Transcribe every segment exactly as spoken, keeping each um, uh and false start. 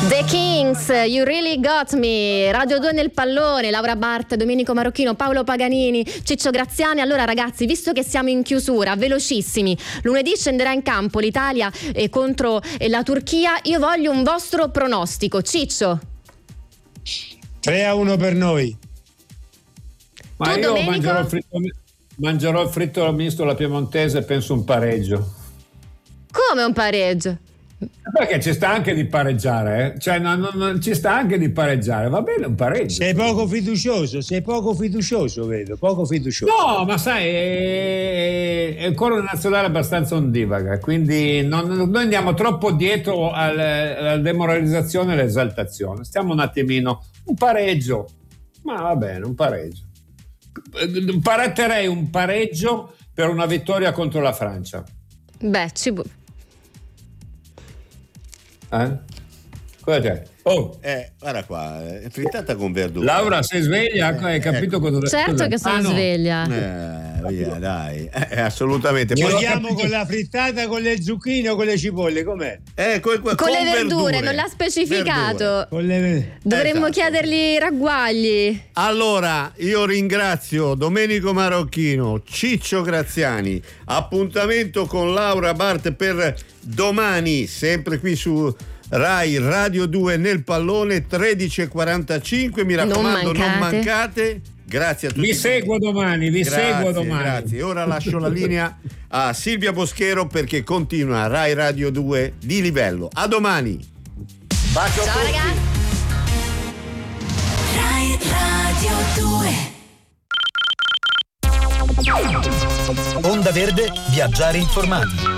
The Kings, You Really Got Me, Radio due nel pallone, Laura Bart, Domenico Marocchino, Paolo Paganini, Ciccio Graziani. Allora ragazzi, visto che siamo in chiusura, velocissimi, lunedì scenderà in campo l'Italia eh, contro eh, la Turchia, io voglio un vostro pronostico. Ciccio? tre a uno per noi. Ma tu, io Domenico? mangerò il fritto, mangerò il fritto misto alla piemontese e penso un pareggio. Come un pareggio? Perché ci sta anche di pareggiare, eh? Cioè non, non, non, ci sta anche di pareggiare, va bene un pareggio. Sei poco fiducioso, sei poco fiducioso, vedo, poco fiducioso. No, ma sai, è, è ancora una nazionale abbastanza ondivaga, quindi non, noi andiamo troppo dietro al, alla demoralizzazione e all'esaltazione. Stiamo un attimino, un pareggio, ma va bene, un pareggio. Paretterei un pareggio per una vittoria contro la Francia. Beh, ci... Eh? Cosa c'è? Oh, eh, guarda qua, è frittata con verdura. Laura, sei sveglia? Eh, Hai capito ecco. cosa? Certo cosa... che sono ah, no. sveglia. Eh, via, dai, eh, assolutamente. Giochiamo Poi... con la frittata, con le zucchine o con le cipolle, com'è? Eh, con, con, Con le verdure, verdure. non l'ha specificato. Con le... Dovremmo Esatto. chiedergli i ragguagli. Allora, io ringrazio Domenico Marocchino, Ciccio Graziani. Appuntamento con Laura Bart per domani, sempre qui su Rai Radio due nel pallone, tredici e quarantacinque. Mi raccomando, Non non mancate. mancate. Grazie a tutti. Vi seguo domani, vi Grazie, seguo domani. Grazie. Ora lascio la linea a Silvia Boschero perché continua Rai Radio due di livello. A domani. Bacio a Ciao tutti. ragazzi. Rai Radio due. Onda Verde, viaggiare informati.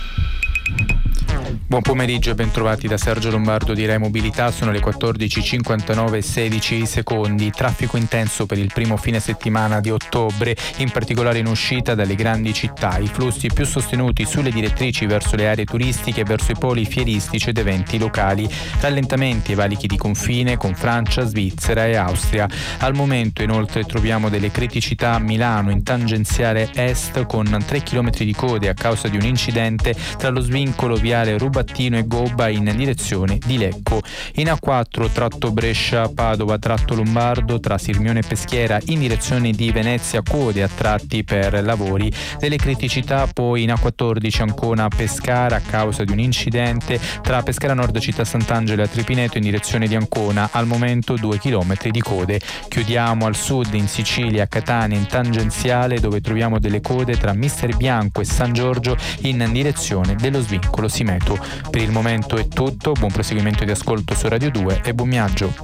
Buon pomeriggio e bentrovati da Sergio Lombardo di Rai Mobilità. Sono le quattordici e cinquantanove e sedici secondi. Traffico intenso per il primo fine settimana di ottobre, in particolare in uscita dalle grandi città. I flussi più sostenuti sulle direttrici verso le aree turistiche e verso i poli fieristici ed eventi locali. Rallentamenti ai valichi di confine con Francia, Svizzera e Austria. Al momento inoltre troviamo delle criticità a Milano in tangenziale est con tre chilometri di code a causa di un incidente tra lo svincolo viale Rubattino e Gobba in direzione di Lecco. In A quattro tratto Brescia-Padova tratto Lombardo tra Sirmione e Peschiera in direzione di Venezia, code a tratti per lavori. Delle criticità poi in A quattordici Ancona-Pescara a causa di un incidente tra Pescara Nord Città Sant'Angelo e Tripineto in direzione di Ancona, al momento due chilometri di code. Chiudiamo al sud in Sicilia, Catania in tangenziale dove troviamo delle code tra Mister Bianco e San Giorgio in direzione dello svincolo Simeto. Per il momento è tutto, buon proseguimento di ascolto su Radio due e buon viaggio.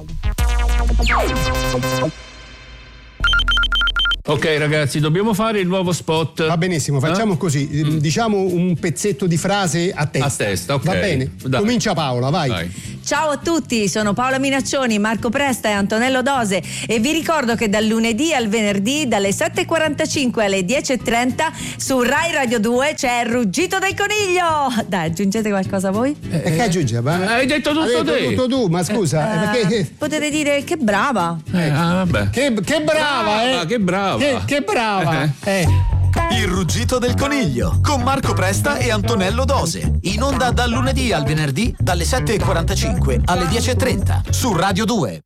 Ok ragazzi, dobbiamo fare il nuovo spot. Va benissimo, facciamo eh? così, Mm. diciamo un pezzetto di frase a testa. A testa, ok. Va bene? Dai. Comincia Paola, vai. Dai. Ciao a tutti, sono Paola Minaccioni, Marco Presta e Antonello Dose e vi ricordo che dal lunedì al venerdì dalle sette e quarantacinque alle dieci e trenta su Rai Radio due c'è il ruggito del coniglio. Dai, aggiungete qualcosa voi? E che aggiunge? Ma... Hai detto tutto Hai detto te. tutto tu, ma scusa, eh, Eh, perché... potete dire che brava. Eh, ah, vabbè. Che, che brava, Brava, eh! che brava. Che, che brava! Eh. Eh. Il ruggito del coniglio con Marco Presta e Antonello Dose. In onda dal lunedì al venerdì dalle sette e quarantacinque alle dieci e trenta su Radio due.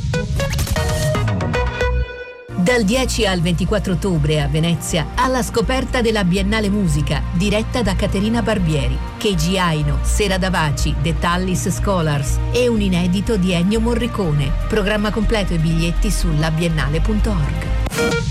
Dal dieci al ventiquattro ottobre a Venezia, alla scoperta della Biennale Musica, diretta da Caterina Barbieri, Keiji Aino, Sera Davaci, The Tallis Scholars e un inedito di Ennio Morricone. Programma completo e biglietti su labiennale punto org.